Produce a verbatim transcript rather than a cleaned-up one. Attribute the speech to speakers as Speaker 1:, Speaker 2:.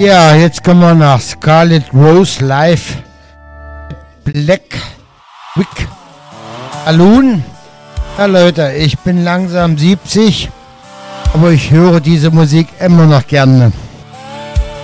Speaker 1: Ja, jetzt kommen wir nach Scarlet Rose live. Black Wick Alun. Ja Leute, ich bin langsam siebzig, aber ich höre diese Musik immer noch gerne.